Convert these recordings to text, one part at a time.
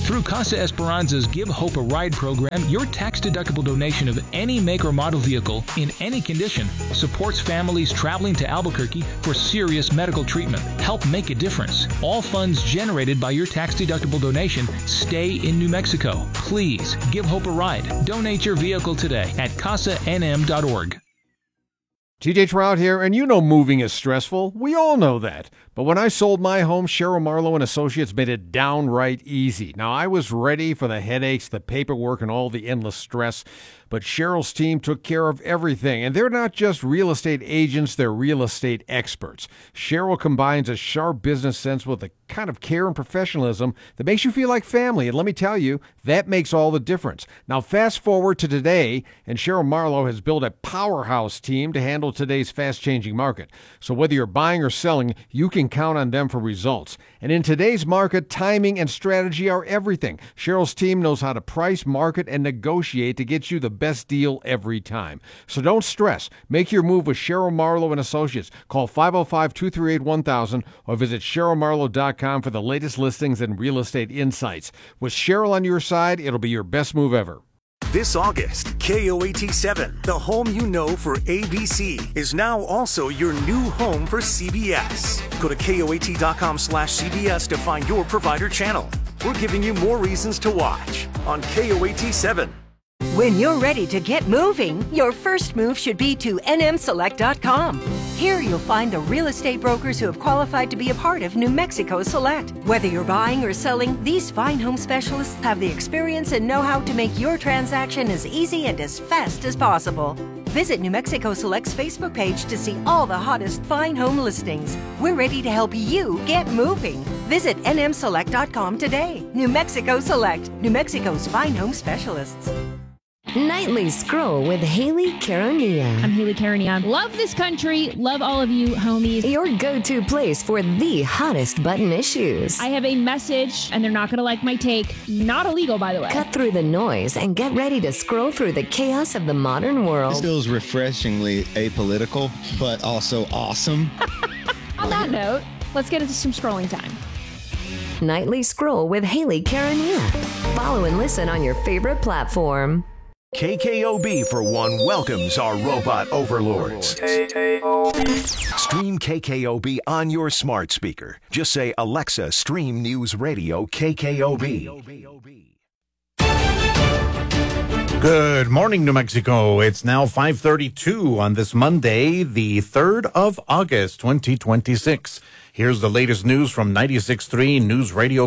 Through Casa Esperanza's Give Hope a Ride program, your tax-deductible donation of any make or model vehicle in any condition supports families traveling to Albuquerque for serious medical treatment. Help make a difference. All funds generated by your tax-deductible donation stay in New Mexico. Please give Hope a ride. Donate your vehicle today at casanm.org. TJ Trout here, and you know moving is stressful. We all know that. But when I sold my home, Cheryl Marlowe and Associates made it downright easy. Now, I was ready for the headaches, the paperwork, and all the endless stress. But Cheryl's team took care of everything. And they're not just real estate agents, they're real estate experts. Cheryl combines a sharp business sense with a kind of care and professionalism that makes you feel like family. And let me tell you, that makes all the difference. Now, fast forward to today, and Cheryl Marlowe has built a powerhouse team to handle today's fast-changing market. So whether you're buying or selling, you can count on them for results. And in today's market, timing and strategy are everything. Cheryl's team knows how to price, market, and negotiate to get you the best deal every time. So don't stress. Make your move with Cheryl Marlowe and Associates. Call 505-238-1000 or visit CherylMarlowe.com for the latest listings and real estate insights. With Cheryl on your side, it'll be your best move ever. This August, KOAT7, the home you know for ABC, is now also your new home for CBS. Go to KOAT.com/CBS to find your provider channel. We're giving you more reasons to watch on KOAT7. When you're ready to get moving, your first move should be to nmselect.com. Here you'll find the real estate brokers who have qualified to be a part of New Mexico Select. Whether you're buying or selling, these fine home specialists have the experience and know-how to make your transaction as easy and as fast as possible. Visit New Mexico Select's Facebook page to see all the hottest fine home listings. We're ready to help you get moving. Visit nmselect.com today. New Mexico Select, New Mexico's fine home specialists. Nightly Scroll with Haley Caronia. I'm Haley Caronia. Love this country. Love all of you, homies. Your go-to place for the hottest button issues. I have a message, and they're not going to like my take. Not illegal, by the way. Cut through the noise and get ready to scroll through the chaos of the modern world. This feels refreshingly apolitical, but also awesome. On that note, let's get into some scrolling time. Nightly Scroll with Haley Caronia. Follow and listen on your favorite platform. KKOB for one welcomes our robot overlords. Stream KKOB on your smart speaker. Just say, Alexa, stream News Radio KKOB. Good morning, New Mexico. It's now 5:32 on this Monday, the 3rd of August, 2026. Here's the latest news from 96.3 News Radio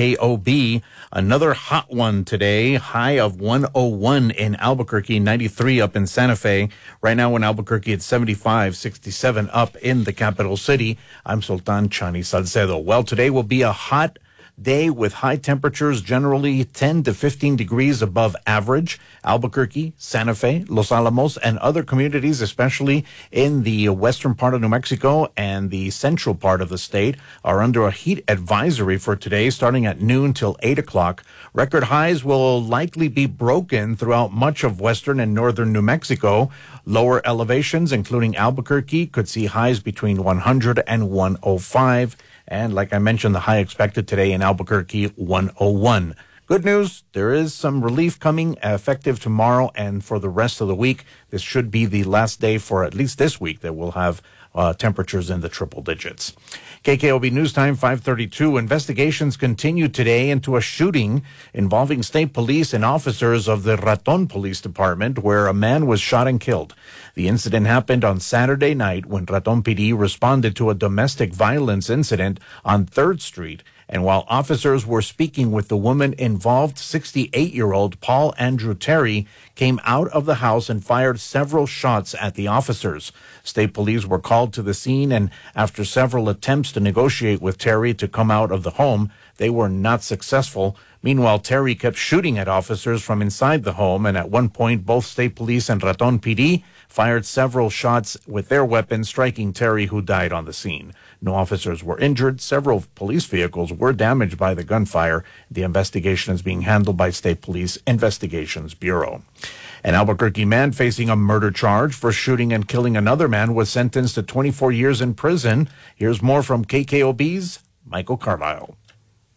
KKOB. Another hot one today. High of 101 in Albuquerque, 93 up in Santa Fe. Right now in Albuquerque, it's 75, 67 up in the capital city. I'm Sultan Chani Salcedo. Well, today will be a hot day with high temperatures generally 10 to 15 degrees above average. Albuquerque, Santa Fe, Los Alamos, and other communities, especially in the western part of New Mexico and the central part of the state, are under a heat advisory for today, starting at noon till 8 o'clock. Record highs will likely be broken throughout much of western and northern New Mexico. Lower elevations, including Albuquerque, could see highs between 100 and 105. And like I mentioned, the high expected today in Albuquerque, 101. Good news, there is some relief coming effective tomorrow and for the rest of the week. This should be the last day for at least this week that we'll have temperatures in the triple digits. KKOB News Time, 5:32. Investigations continue today into a shooting involving state police and officers of the Raton Police Department, where a man was shot and killed. The incident happened on Saturday night when Raton PD responded to a domestic violence incident on 3rd Street. And while officers were speaking with the woman involved, 68-year-old Paul Andrew Terry came out of the house and fired several shots at the officers. State police were called to the scene, and after several attempts to negotiate with Terry to come out of the home, they were not successful. Meanwhile, Terry kept shooting at officers from inside the home, and at one point, both state police and Raton PD fired several shots with their weapons, striking Terry, who died on the scene. No officers were injured. Several police vehicles were damaged by the gunfire. The investigation is being handled by State Police Investigations Bureau. An Albuquerque man facing a murder charge for shooting and killing another man was sentenced to 24 years in prison. Here's more from KKOB's Michael Carlisle.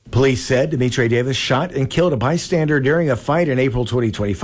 Police said Demetre Davis shot and killed a bystander during a fight in April 2025.